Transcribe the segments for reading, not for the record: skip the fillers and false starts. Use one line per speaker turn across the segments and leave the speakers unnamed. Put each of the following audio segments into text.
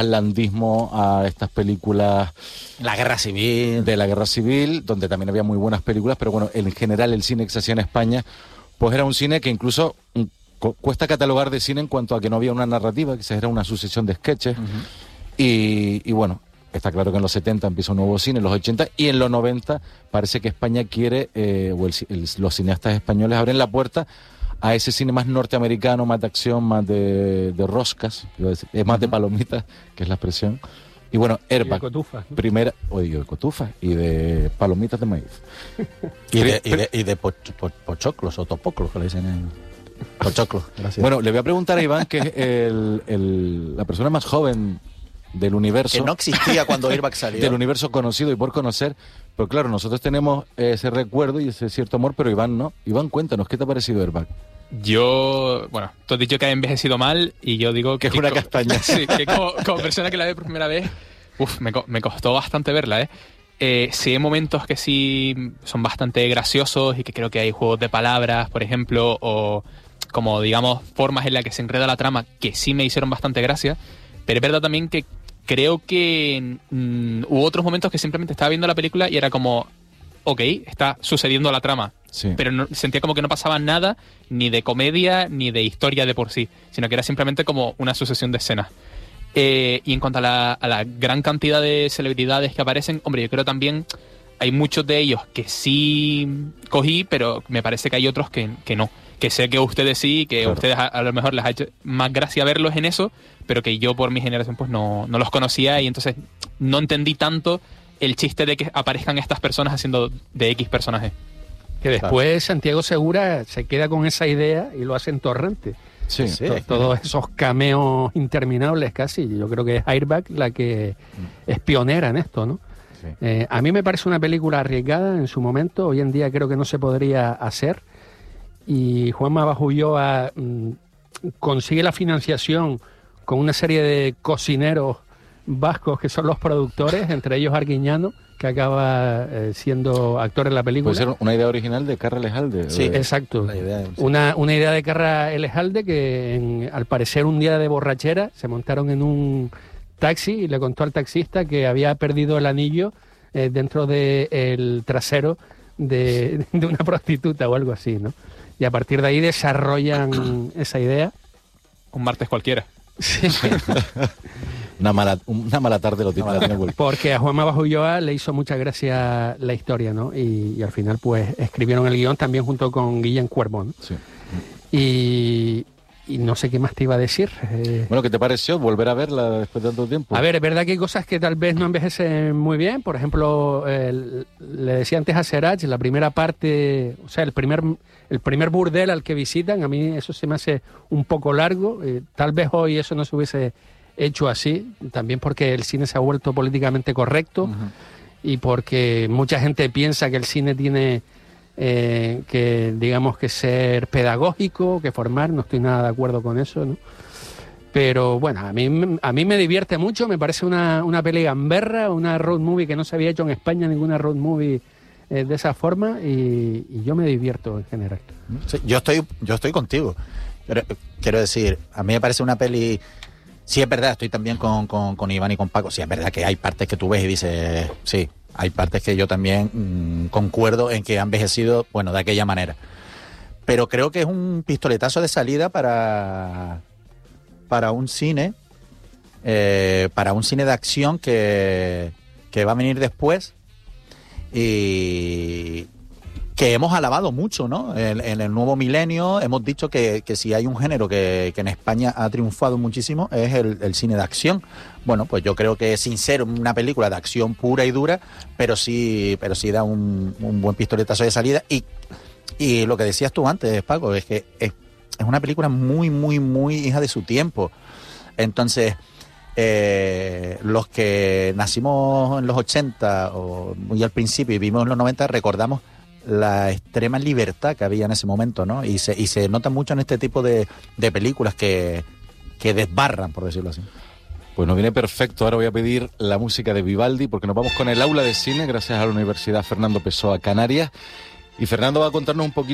traslandismo a estas películas...
La Guerra Civil.
De la Guerra Civil, donde también había muy buenas películas, pero bueno, en general el cine que se hacía en España, pues era un cine que incluso cuesta catalogar de cine en cuanto a que no había una narrativa, quizás era una sucesión de sketches, y bueno, está claro que en los 70 empieza un nuevo cine, en los 80 y en los 90 parece que España quiere, los cineastas españoles abren la puerta a ese cine más norteamericano, más de acción, más de roscas, más de palomitas, que es la expresión. Y bueno, Airbag, primera, de cotufas y de palomitas de maíz.
y de pochoclos o topoclos, que le dicen en... Pochoclos, gracias.
Bueno, le voy a preguntar a Iván, que es la persona más joven del universo.
Que no existía cuando Airbag salió.
Del universo conocido y por conocer. Pero claro, nosotros tenemos ese recuerdo y ese cierto amor, pero Iván no. Iván, cuéntanos, ¿qué te ha parecido Airbag?
Yo, bueno, tú has dicho que ha envejecido mal y yo digo
que es una castaña.
Sí, que como persona que la ve por primera vez, me costó bastante verla, sí hay momentos que sí son bastante graciosos y que creo que hay juegos de palabras, por ejemplo, o como, digamos, formas en las que se enreda la trama que sí me hicieron bastante gracia, pero es verdad también que creo que hubo otros momentos que simplemente estaba viendo la película y era como, ok, está sucediendo la trama, sí, pero sentía como que no pasaba nada ni de comedia ni de historia de por sí, sino que era simplemente como una sucesión de escenas. Y en cuanto a la gran cantidad de celebridades que aparecen, hombre, yo creo también hay muchos de ellos que sí cogí, pero me parece que hay otros que no. Que sé que ustedes sí, que a ustedes a lo mejor les ha hecho más gracia verlos en eso, pero que yo por mi generación pues no los conocía y entonces no entendí tanto el chiste de que aparezcan estas personas haciendo de X personaje.
Que después Santiago Segura se queda con esa idea y lo hace en Torrente.
Sí.
Todos esos cameos interminables casi. Yo creo que es Airbag la que es pionera en esto, ¿no? Sí. A mí me parece una película arriesgada en su momento. Hoy en día creo que no se podría hacer. Y Juanma Bajulloa consigue la financiación con una serie de cocineros vascos que son los productores, entre ellos Arguiñano, que acaba siendo actor en la película.
Puede ser una idea original de Carra Elejalde.
Sí, exacto. Una idea de Carra Elejalde que al parecer un día de borrachera se montaron en un taxi y le contó al taxista que había perdido el anillo dentro del trasero de una prostituta o algo así, ¿no? Y a partir de ahí desarrollan esa idea.
Un martes cualquiera.
Sí.
Una mala tarde lo tiene.
Porque a Juanma Bajulloa le hizo mucha gracia la historia, ¿no? Y al final pues escribieron el guión también junto con Guillem Cuervo, ¿no?
Sí.
Y no sé qué más te iba a decir.
Bueno, ¿qué te pareció volver a verla después de tanto tiempo?
A ver, es verdad que hay cosas que tal vez no envejecen muy bien. Por ejemplo, le decía antes a Serach, la primera parte, o sea, el primer burdel al que visitan, a mí eso se me hace un poco largo. Tal vez hoy eso no se hubiese hecho así, también porque el cine se ha vuelto políticamente correcto y porque mucha gente piensa que el cine tiene que, digamos, que ser pedagógico, que formar. No estoy nada de acuerdo con eso, ¿no? Pero bueno, a mí me divierte mucho, me parece una peli gamberra, una road movie que no se había hecho en España, ninguna road movie de esa forma, y yo me divierto en general.
Sí, yo estoy contigo. Pero, quiero decir, a mí me parece una peli... Sí, es verdad, estoy también con Iván y con Paco. Sí, es verdad que hay partes que tú ves y dices... Sí, hay partes que yo también concuerdo en que han envejecido, bueno, de aquella manera. Pero creo que es un pistoletazo de salida para un cine, de acción que va a venir después y que hemos alabado mucho, ¿no? En el nuevo milenio hemos dicho que si hay un género que en España ha triunfado muchísimo es el cine de acción. Bueno, pues yo creo que sin ser una película de acción pura y dura, pero sí da un buen pistoletazo de salida. Y lo que decías tú antes, Paco, es que es una película muy, muy, muy hija de su tiempo. Entonces, los que nacimos en los 80 o muy al principio y vimos en los 90, recordamos la extrema libertad que había en ese momento, ¿no? Y se nota mucho en este tipo de películas que desbarran, por decirlo así.
Pues nos viene perfecto. Ahora voy a pedir la música de Vivaldi porque nos vamos con el aula de cine gracias a la Universidad Fernando Pessoa Canarias. Y Fernando va a contarnos un poquito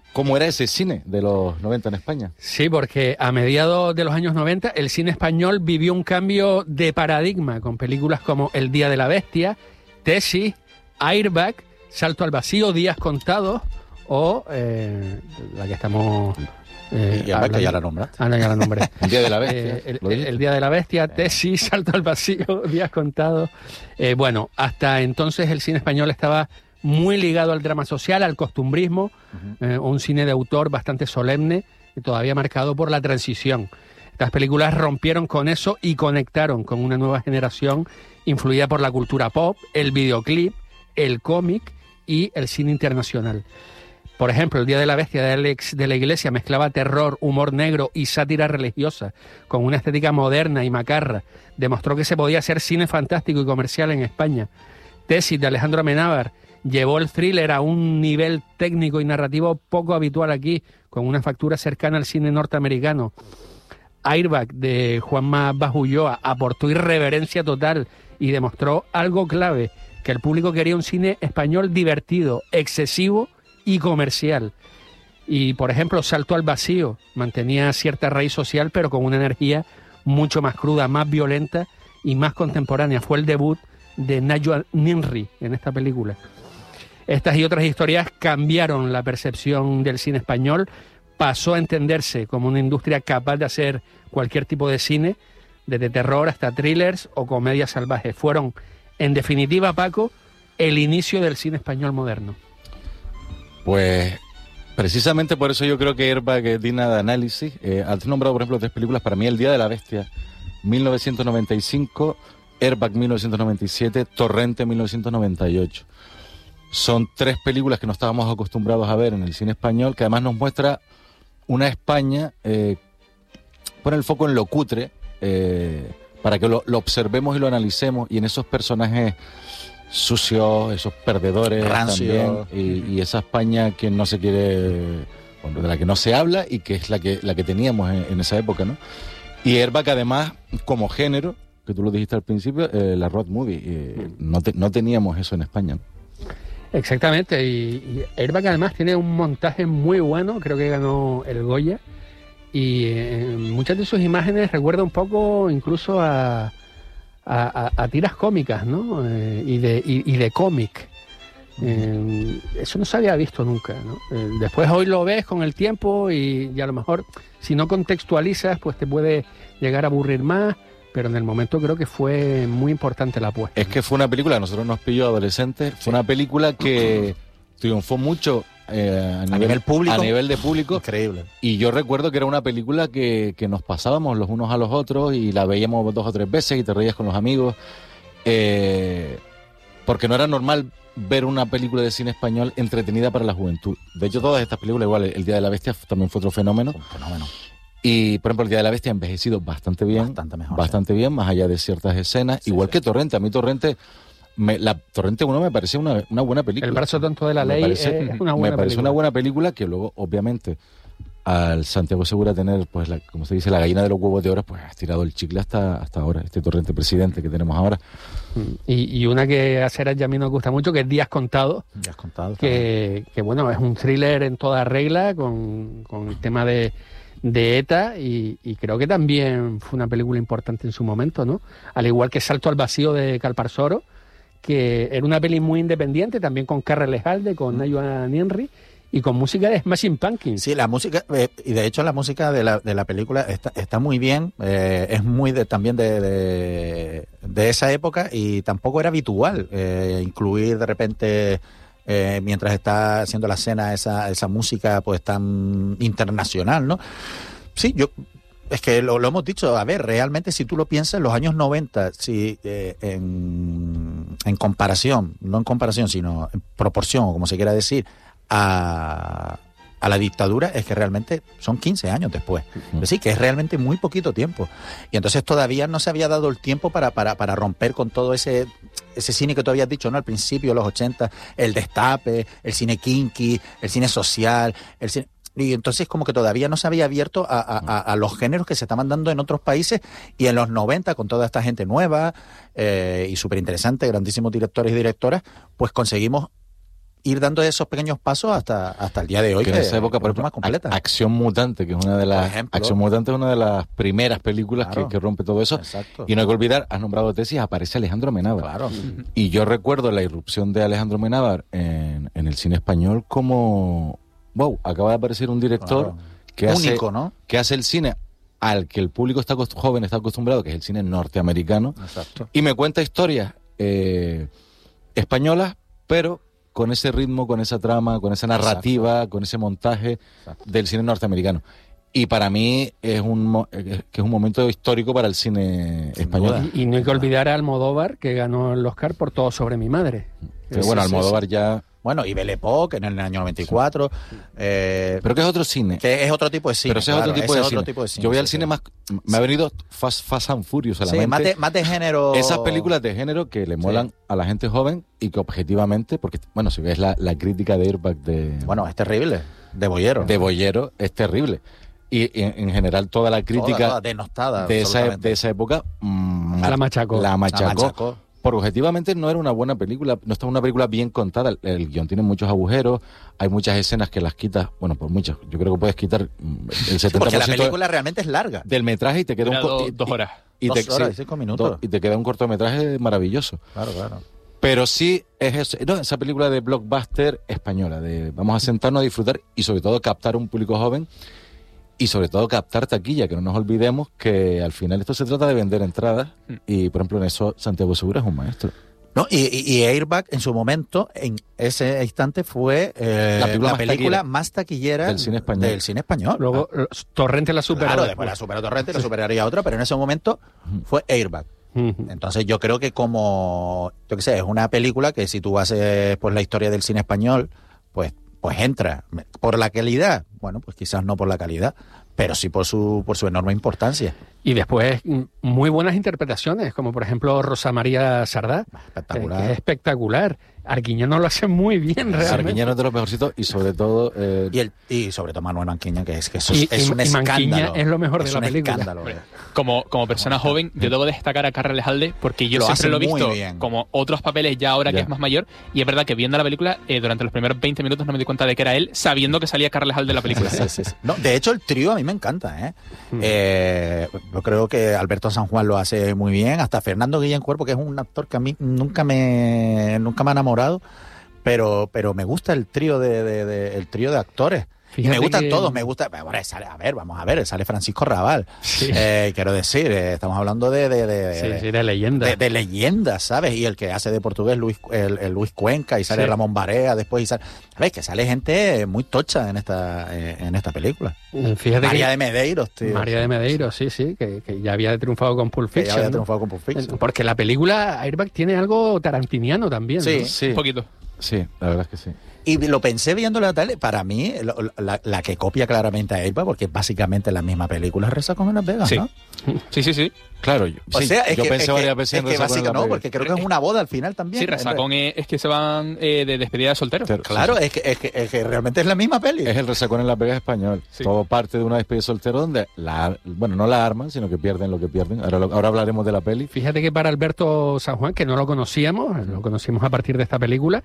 cómo era ese cine de los 90 en España.
Sí, porque a mediados de los años 90 el cine español vivió un cambio de paradigma con películas como El Día de la Bestia, Tesis, Airbag, Salto al Vacío, Días Contados o la que estamos...
que ya la nombraste.
Ah, no, ya la nombré.
El Día de la Bestia.
El Día de la Bestia, Tesis, Salto al Vacío, Días Contados. Bueno, hasta entonces el cine español estaba muy ligado al drama social, al costumbrismo, un cine de autor bastante solemne y todavía marcado por la transición. Estas películas rompieron con eso y conectaron con una nueva generación influida por la cultura pop, el videoclip, el cómic y el cine internacional. Por ejemplo, El Día de la Bestia de Alex de la Iglesia mezclaba terror, humor negro y sátira religiosa con una estética moderna y macarra. Demostró que se podía hacer cine fantástico y comercial en España. Tesis de Alejandro Amenábar llevó el thriller a un nivel técnico y narrativo poco habitual aquí, con una factura cercana al cine norteamericano. Airbag de Juanma Bajulloa aportó irreverencia total y demostró algo clave, que el público quería un cine español divertido, excesivo y comercial. Y, por ejemplo, Salto al Vacío mantenía cierta raíz social, pero con una energía mucho más cruda, más violenta y más contemporánea. Fue el debut de Najwa Ninri en esta película. Estas y otras historias cambiaron la percepción del cine español, pasó a entenderse como una industria capaz de hacer cualquier tipo de cine, desde terror hasta thrillers o comedias salvajes. Fueron, en definitiva, Paco, el inicio del cine español moderno.
Pues precisamente por eso yo creo que Airbag es digna de análisis. Has nombrado, por ejemplo, 3 películas. Para mí, El Día de la Bestia, 1995, Airbag, 1997, Torrente, 1998. Son 3 películas que no estábamos acostumbrados a ver en el cine español, que además nos muestra una España, pone el foco en lo cutre, para que lo observemos y lo analicemos, y en esos personajes sucios, esos perdedores
rancio
también, y esa España que no se quiere, bueno, de la que no se habla y que es la que teníamos en esa época, ¿no? Y Airbag, además, como género, que tú lo dijiste al principio, la road movie, no teníamos eso en España, ¿no?
Exactamente, y Airbag además tiene un montaje muy bueno, creo que ganó el Goya, y muchas de sus imágenes recuerda un poco incluso a tiras cómicas, ¿no? Y de cómic. Eso no se había visto nunca, ¿no? Después hoy lo ves con el tiempo y a lo mejor si no contextualizas pues te puede llegar a aburrir más, pero en el momento creo que fue muy importante la apuesta.
Es que fue una película, a nosotros nos pilló adolescentes, fue una película que triunfó mucho a nivel público, a nivel de público.
Increíble.
Y yo recuerdo que era una película que nos pasábamos los unos a los otros y la veíamos 2 o 3 veces y te reías con los amigos, porque no era normal ver una película de cine español entretenida para la juventud. De hecho, todas estas películas, igual El Día de la Bestia también fue otro fenómeno.
Un fenómeno.
Y, por ejemplo, El Día de la Bestia ha envejecido bastante bien.
Bastante mejor.
Bastante bien, más allá de ciertas escenas.
Sí,
igual
sí.
que Torrente. A mí Torrente, Torrente 1 me parecía una buena película.
El brazo tonto de la ley es una buena
me parece
película.
una buena película que luego, obviamente, al Santiago Segura tener, pues, como se dice, la gallina de los huevos de oro, pues has tirado el chicle hasta ahora, este Torrente presidente que tenemos ahora.
Y una que a Serach y a mí nos gusta mucho, que es Días Contados.
Ya has contado.
Que bueno, es un thriller en toda regla con el tema de ETA y creo que también fue una película importante en su momento, ¿no? Al igual que Salto al Vacío de Calparsoro, que era una peli muy independiente, también con Carre Lejalde, con Najwa Ninri y con música de Smashing Pumpkins.
Sí, la música, y de hecho la música de la película está muy bien, es muy también de esa época y tampoco era habitual incluir de repente, mientras está haciendo la escena, esa música pues tan internacional, ¿no? Sí, es que lo hemos dicho, a ver, realmente si tú lo piensas, en los años 90, si en comparación, no en comparación, sino en proporción, o como se quiera decir, a la dictadura, es que realmente son 15 años después. Es decir, que es realmente muy poquito tiempo. Y entonces todavía no se había dado el tiempo para romper con todo ese cine que tú habías dicho, ¿no? Al principio, los 80, el destape, el cine kinky, el cine social, el cine... Y entonces como que todavía no se había abierto a los géneros que se estaban dando en otros países, y en los 90, con toda esta gente nueva y súper interesante, grandísimos directores y directoras, pues conseguimos ir dando esos pequeños pasos hasta el día de hoy,
que en esa época, por
ejemplo, más completa.
Acción Mutante, que es una de las Acción Mutante es una de las primeras películas que rompe todo eso.
Exacto.
Y no hay que olvidar, has nombrado Tesis, aparece Alejandro Amenábar.
Claro.
Y yo recuerdo la irrupción de Alejandro Amenábar en el cine español como, wow, acaba de aparecer un director que
único,
hace,
¿no?
que hace el cine al que el público joven está acostumbrado, que es el cine norteamericano.
Exacto.
Y me cuenta historias españolas, pero con ese ritmo, con esa trama, con esa narrativa, con ese montaje del cine norteamericano. Y para mí es un momento histórico para el cine español.
Y no hay que olvidar a Almodóvar, que ganó el Oscar por Todo sobre mi madre.
Pero bueno, Almodóvar ya...
Bueno, y Belle Époque en el año 94.
Pero que es otro cine.
Que es otro tipo de cine.
Pero ese es otro tipo de cine. Yo voy al cine más... Me ha venido Fast and Furious a la mente.
Más de género...
Esas películas de género que le molan a la gente joven y que objetivamente... Porque, bueno, si ves la crítica de Airbag de...
Bueno, es terrible. De Boyero.
De Boyero es terrible. Y en general toda la crítica...
Toda denostada.
De esa época...
La machacó.
Porque objetivamente no era una buena película, no estaba una película bien contada, el guión tiene muchos agujeros, hay muchas escenas que las quitas, bueno, por muchas, yo creo que puedes quitar el 70%
porque la película realmente es larga.
Del metraje y te queda
dos horas.
Y 2 horas y 5 minutos.
Y te queda un cortometraje maravilloso.
Claro.
Pero sí es eso, no, esa película de blockbuster española, de vamos a sentarnos a disfrutar y sobre todo captar un público joven. Y sobre todo captar taquilla, que no nos olvidemos que al final esto se trata de vender entradas y, por ejemplo, en eso Santiago Segura es un maestro.
No, y Airbag en su momento, en ese instante, fue la película más taquillera
del cine español.
Luego Torrente la superó.
Claro, después la superó Torrente, la superaría otra, pero en ese momento fue Airbag. Entonces yo creo que como, yo qué sé, es una película que si tú haces pues la historia del cine español, pues entra. ¿Por la calidad? Bueno, pues quizás no por la calidad, pero sí por su enorme importancia.
Y después muy buenas interpretaciones, como por ejemplo Rosa María Sardá.
Espectacular.
Que es espectacular. Arguiñano lo hace muy bien, realmente.
Arguiñano es de los mejorcitos y sobre todo...
Y sobre todo Manuel Manquiña, que es un
Manquiña
escándalo.
Es lo mejor de la película.
Escándalo.
Como persona joven, yo debo destacar a Carles Alde porque yo siempre lo he visto como otros papeles ya ahora que es más mayor, y es verdad que viendo la película, durante los primeros 20 minutos no me di cuenta de que era él, sabiendo que salía Carles Alde en la película.
Sí. No, de hecho, el trío a mí me encanta, yo creo que Alberto San Juan lo hace muy bien, hasta Fernando Guillén Cuervo, que es un actor que a mí nunca me ha enamorado, pero me gusta el trío el trío de actores. Fíjate, y me gustan todos, me gusta. Vamos a ver, sale Francisco Rabal. Sí. Quiero decir, estamos hablando de
leyenda.
De leyendas, ¿sabes? Y el que hace de portugués, Luis Cuenca, y sale Ramón Barea, después, y sale. ¿Sabes? Que sale gente muy tocha en esta película.
Fíjate
María de Medeiros, tío.
María de Medeiros, sí, que ya había triunfado con Pulp Fiction. Porque la película Airbag tiene algo tarantiniano también.
Sí,
¿no?
Sí.
Un poquito.
Sí, la verdad es que sí.
Y lo pensé viendo la tele, para mí, la que copia claramente a Airbag, porque es básicamente la misma película, es Resacón en Las Vegas, ¿no?
Sí.
Claro,
yo pensé varias veces en Resacón en Las Vegas. Porque creo que es una boda al final también.
Sí, Resacón es que se van de despedida de solteros.
Claro, es que realmente es la misma peli.
Es el Resacón en Las Vegas español. Sí. Todo parte de una despedida de soltero donde, no la arman, sino que pierden lo que pierden. Ahora hablaremos de la peli.
Fíjate que para Alberto San Juan, que no lo conocíamos a partir de esta película,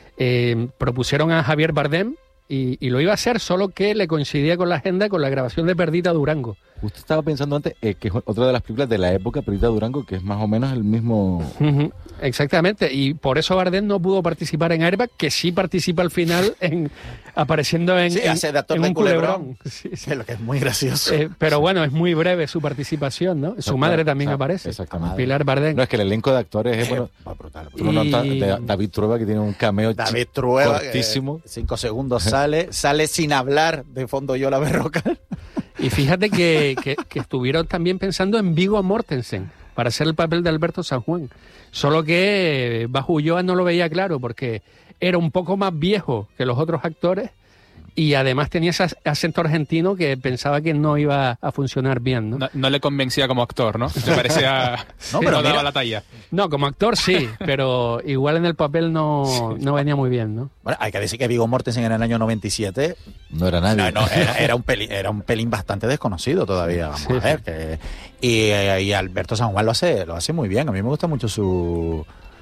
propusieron a Javier Bardem y lo iba a hacer, solo que le coincidía con la agenda con la grabación de Perdita Durango.
Usted estaba pensando antes que es otra de las películas de la época, Perdita Durango, que es más o menos el mismo...
Exactamente, y por eso Bardem no pudo participar en Airbag, que sí participa al final apareciendo
hace de actor
en
de
un culebrón. Sí.
Lo que es muy gracioso.
Pero bueno, es muy breve su participación, ¿no? Su madre también aparece.
Exactamente.
Pilar Bardem.
No, es que el elenco de actores es
brutal.
Tú notas de David Trueba, que tiene un cameo cortísimo.
5 segundos sale sin hablar de fondo yo la Berrocal.
Y fíjate que estuvieron también pensando en Viggo Mortensen para hacer el papel de Alberto San Juan. Solo que Bajo Ulloa no lo veía claro porque era un poco más viejo que los otros actores y además tenía ese acento argentino que pensaba que no iba a funcionar bien, ¿no?
No le convencía como actor, ¿no? Le parecía... no daba la talla.
No, como actor sí, pero igual en el papel no venía muy bien, ¿no?
Bueno, hay que decir que Viggo Mortensen en el año 97...
No era nadie.
No, era un pelín bastante desconocido todavía, vamos a ver. Y Alberto San Juan lo hace muy bien. A mí me gusta mucho su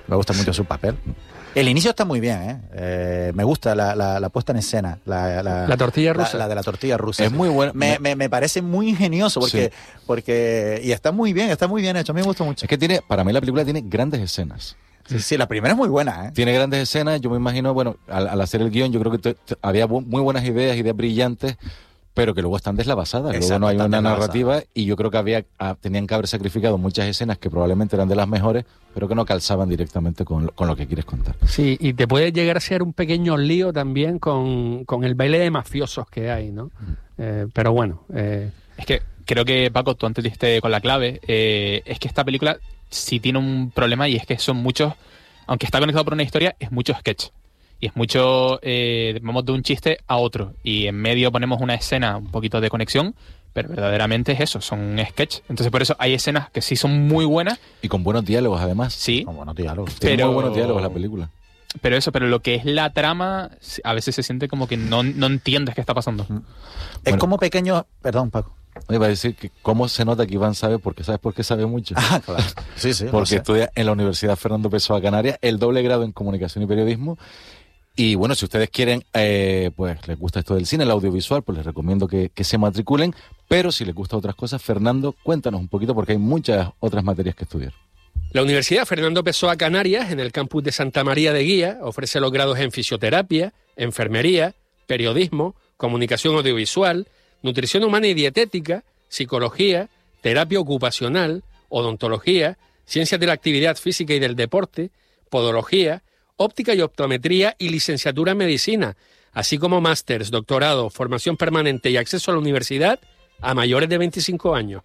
Me gusta mucho su papel. El inicio está muy bien, ¿eh? Me gusta la puesta en escena.
La tortilla rusa.
La de la tortilla rusa.
Es muy buena.
Me parece muy ingenioso porque y está muy bien hecho. A mí me gusta mucho.
Es que para mí la película tiene grandes escenas.
Sí, la primera es muy buena, ¿eh?
Tiene grandes escenas. Yo me imagino, bueno, al hacer el guión, yo creo que había muy buenas ideas brillantes, pero que luego están deslavasadas.
Exacto,
luego no hay una narrativa
deslavasadas.
y yo creo que tenían que haber sacrificado muchas escenas que probablemente eran de las mejores, pero que no calzaban directamente con lo que quieres contar.
Sí, y te puede llegar a ser un pequeño lío también con el baile de mafiosos que hay, ¿no? Pero bueno.
Es que creo que, Paco, tú antes diste con la clave. Es que esta película sí tiene un problema y es que son muchos, aunque está conectado por una historia, es mucho sketch. Y es mucho, vamos de un chiste a otro. Y en medio ponemos una escena, un poquito de conexión, pero verdaderamente es eso, son sketch. Entonces por eso hay escenas que sí son muy buenas.
Y con buenos diálogos, además.
Sí.
Con buenos diálogos.
Tiene muy buenos diálogos la película.
Pero lo que es la trama, a veces se siente como que no entiendes qué está pasando.
Es como pequeño... Perdón, Paco.
Iba a decir que cómo se nota que Iván sabe, porque ¿sabes por qué sabe mucho?
Ah, claro. Sí,
Porque estudia en la Universidad Fernando Pessoa Canarias, el doble grado en Comunicación y Periodismo. Y bueno, si ustedes quieren, pues les gusta esto del cine, el audiovisual, pues les recomiendo que se matriculen. Pero si les gusta otras cosas, Fernando, cuéntanos un poquito, porque hay muchas otras materias que estudiar.
La Universidad Fernando Pessoa Canarias, en el campus de Santa María de Guía, ofrece los grados en fisioterapia, enfermería, periodismo, comunicación audiovisual, nutrición humana y dietética, psicología, terapia ocupacional, odontología, ciencias de la actividad física y del deporte, podología, óptica y optometría y licenciatura en medicina, así como másters, doctorado, formación permanente y acceso a la universidad a mayores de 25 años.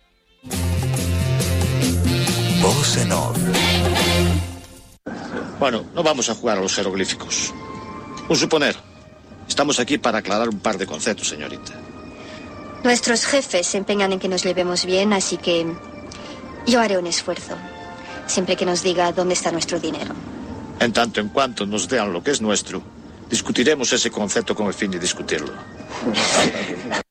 Voz en off.
Bueno, no vamos a jugar a los jeroglíficos. Un suponer. Estamos aquí para aclarar un par de conceptos, señorita.
Nuestros jefes se empeñan en que nos llevemos bien, así que yo haré un esfuerzo, siempre que nos diga dónde está nuestro dinero.
En tanto en cuanto nos den lo que es nuestro, discutiremos ese concepto con el fin de discutirlo.